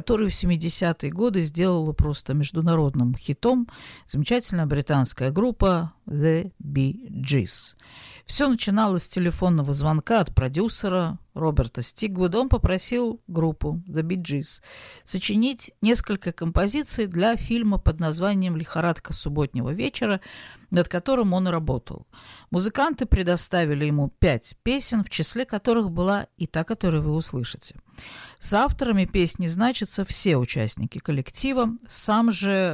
которую в 70-е годы сделала просто международным хитом замечательная британская группа The Bee Gees. Все начиналось с телефонного звонка от продюсера Роберта Стигвуда. Он попросил группу The Bee Gees сочинить несколько композиций для фильма под названием «Лихорадка субботнего вечера», над которым он работал. Музыканты предоставили ему 5 песен, в числе которых была и та, которую вы услышите. С авторами песни значатся все участники коллектива. Сам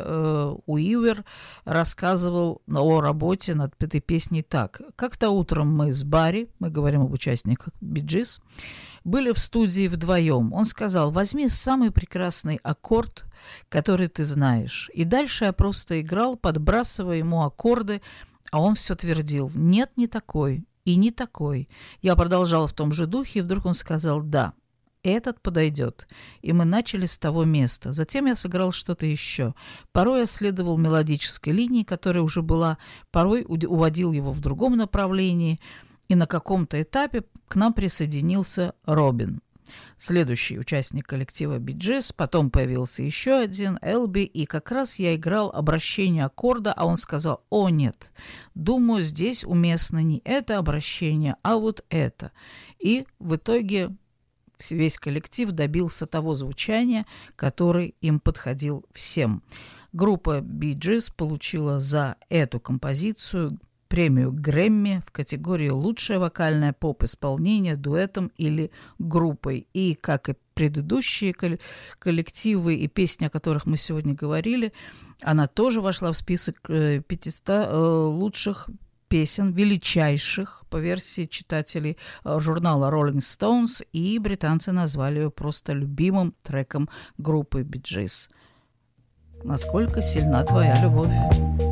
же Уивер рассказывал о работе над этой песней так. Как-то утром мы с Барри, мы говорим об участниках Bee Gees, были в студии вдвоем. Он сказал: возьми самый прекрасный аккорд, который ты знаешь. И дальше я просто играл, подбрасывая ему аккорды, а он все твердил: нет, не такой и не такой. Я продолжал в том же духе, и вдруг он сказал: да, этот подойдет. И мы начали с того места. Затем я сыграл что-то еще. Порой я следовал мелодической линии, которая уже была, порой уводил его в другом направлении. И на каком-то этапе к нам присоединился Робин, следующий участник коллектива Bee Gees. Потом появился еще один, Элби, и как раз я играл обращение аккорда, а он сказал: о, нет, думаю, здесь уместно не это обращение, а вот это. И в итоге весь коллектив добился того звучания, который им подходил всем. Группа Bee Gees получила за эту композицию премию Грэмми в категории «Лучшее вокальное поп-исполнение дуэтом или группой». И, как и предыдущие коллективы и песни, о которых мы сегодня говорили, она тоже вошла в список 500 лучших песен, величайших, по версии читателей журнала Rolling Stones, и британцы назвали ее просто любимым треком группы Bee Gees. Насколько сильна твоя любовь?